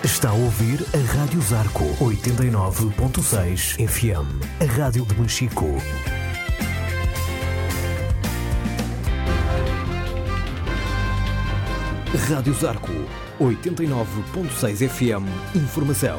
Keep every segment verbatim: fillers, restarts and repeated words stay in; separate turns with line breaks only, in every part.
Está a ouvir a Rádio Zarco oitenta e nove ponto seis F M, a rádio de Machico. Rádio Zarco oitenta e nove ponto seis F M, informação.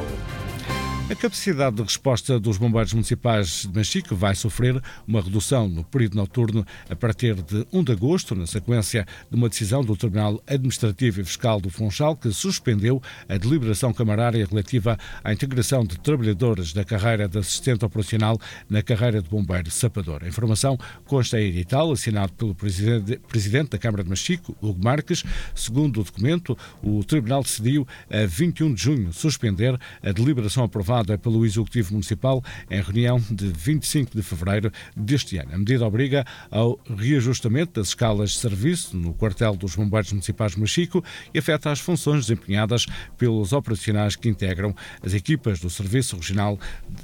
A capacidade de resposta dos bombeiros municipais de Machico vai sofrer uma redução no período noturno a partir de primeiro de agosto, na sequência de uma decisão do Tribunal Administrativo e Fiscal do Funchal, que suspendeu a deliberação camarária relativa à integração de trabalhadores da carreira de assistente operacional na carreira de bombeiro sapador. A informação consta em edital, assinado pelo Presidente da Câmara de Machico, Hugo Marques. Segundo o documento, o Tribunal decidiu a vinte e um de junho suspender a deliberação aprovada pelo Executivo Municipal em reunião de vinte e cinco de fevereiro deste ano. A medida obriga ao reajustamento das escalas de serviço no quartel dos Bombeiros Municipais de Machico e afeta as funções desempenhadas pelos operacionais que integram as equipas do Serviço Regional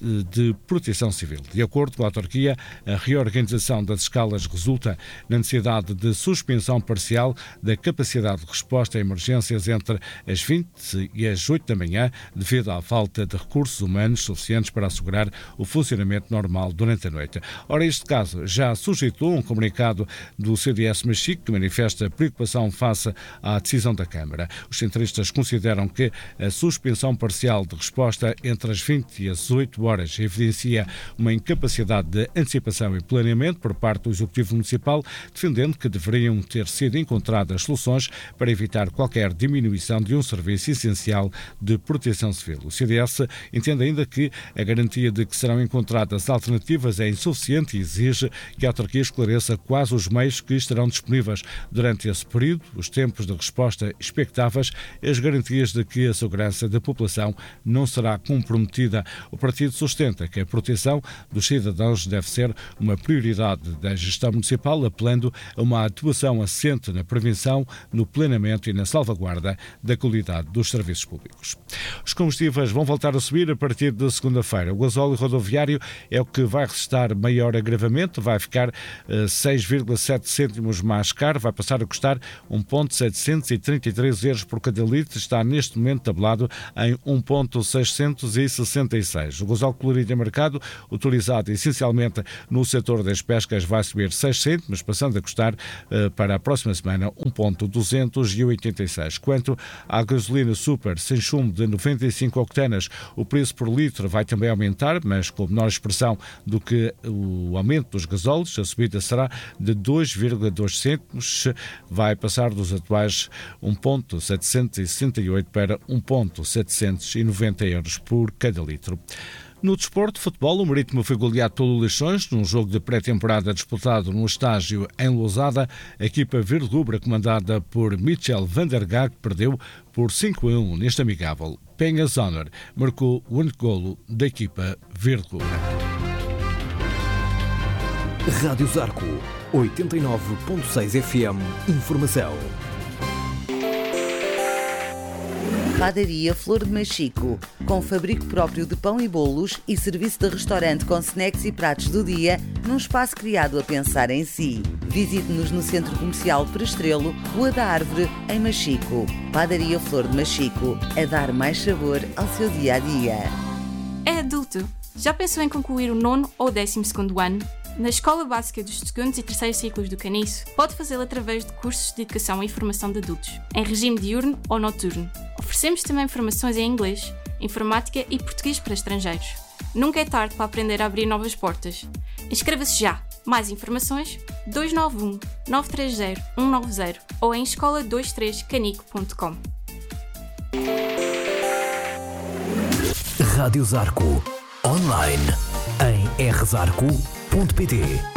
de Proteção Civil. De acordo com a autarquia, a reorganização das escalas resulta na necessidade de suspensão parcial da capacidade de resposta a emergências entre as vinte e as oito da manhã, devido à falta de recursos humanos suficientes para assegurar o funcionamento normal durante a noite. Ora, este caso já suscitou um comunicado do C D S Machico que manifesta preocupação face à decisão da Câmara. Os centristas consideram que a suspensão parcial de resposta entre as vinte e as oito horas evidencia uma incapacidade de antecipação e planeamento por parte do Executivo Municipal, defendendo que deveriam ter sido encontradas soluções para evitar qualquer diminuição de um serviço essencial de proteção civil. O C D S entende ainda que a garantia de que serão encontradas alternativas é insuficiente e exige que a autarquia esclareça quais os meios que estarão disponíveis durante esse período, os tempos de resposta expectáveis e as garantias de que a segurança da população não será comprometida. O partido sustenta que a proteção dos cidadãos deve ser uma prioridade da gestão municipal, apelando a uma atuação assente na prevenção, no planeamento e na salvaguarda da qualidade dos serviços públicos. Os combustíveis vão voltar a subir a partir de segunda-feira. O gasóleo rodoviário é o que vai resistir maior agravamento, vai ficar uh, seis vírgula sete cêntimos mais caro, vai passar a custar um vírgula setecentos e trinta e três euros por cada litro, está neste momento tabelado em um vírgula seiscentos e sessenta e seis. O gasóleo colorido em mercado, utilizado essencialmente no setor das pescas, vai subir seis cêntimos, passando a custar uh, para a próxima semana um vírgula duzentos e oitenta e seis. Quanto à gasolina super sem chumbo de noventa e cinco octanas, o preço por litro vai também aumentar, mas com menor expressão do que o aumento dos gasóleos. A subida será de dois vírgula dois cêntimos, vai passar dos atuais um vírgula setecentos e sessenta e oito para um vírgula setecentos e noventa euros por cada litro. No desporto, futebol, o Marítimo foi goleado pelo Leixões num jogo de pré-temporada disputado no estágio em Lousada. A equipa verde-rubra, comandada por Michel van der Gaag, perdeu por cinco a um neste amigável. Penha Zoner marcou o único golo da equipa verde-rubra.
Rádio Zarco oitenta e nove ponto seis F M, informação.
Padaria Flor de Machico, com fabrico próprio de pão e bolos e serviço de restaurante com snacks e pratos do dia, num espaço criado a pensar em si. Visite-nos no Centro Comercial Prestrelo, Rua da Árvore, em Machico. Padaria Flor de Machico, a dar mais sabor ao seu dia-a-dia.
É adulto. Já pensou em concluir o nono ou décimo segundo ano? Na Escola Básica dos segundos e terceiros ciclos do Caniço, pode fazê-lo através de cursos de educação e formação de adultos, em regime diurno ou noturno. Oferecemos também formações em inglês, informática e português para estrangeiros. Nunca é tarde para aprender a abrir novas portas. Inscreva-se já! Mais informações dois nove um, nove três zero, um nove zero ou em escola vinte e três canico ponto com.
Rádio Zarco, online em r zarco ponto pt.